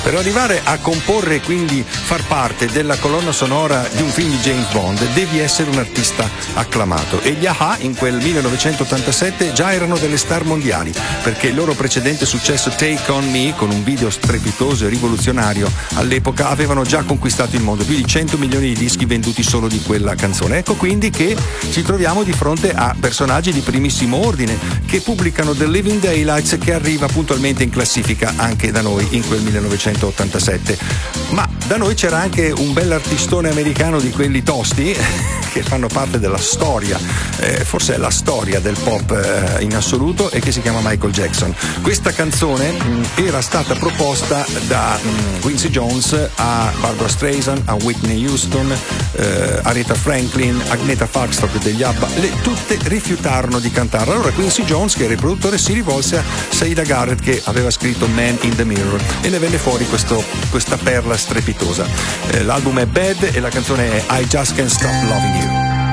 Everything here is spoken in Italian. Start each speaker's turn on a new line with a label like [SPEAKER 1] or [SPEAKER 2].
[SPEAKER 1] Per arrivare a comporre e quindi far parte della colonna sonora di un film di James Bond devi essere un artista acclamato, e gli A-ha in quel 1987 già erano delle star mondiali, perché il loro precedente successo Take On Me, con un video strepitoso e rivoluzionario all'epoca, avevano già conquistato il mondo, più di 100 milioni di dischi venduti solo di quella canzone. Ecco quindi che ci troviamo di fronte a personaggi di primissimo ordine che pubblicano The Living Daylights, che arriva puntualmente in classifica anche da noi in quel 1987. Ma da noi c'era anche un bell'artistone americano di quelli tosti che fanno parte della storia, forse è la storia del pop in assoluto, e che si chiama Michael Jackson. Questa canzone era stata proposta da Quincy Jones a Barbra Streisand, a Whitney Houston, Aretha Franklin, Agnetha Falkstock degli ABBA, tutte rifiutarono di cantarla. Allora Quincy Jones, che era il produttore, si rivolse a Saida Garrett, che aveva scritto Man in the Mirror, e ne venne fuori questa perla strepitosa. L'album è Bad e la canzone è I Just Can't Stop Loving You.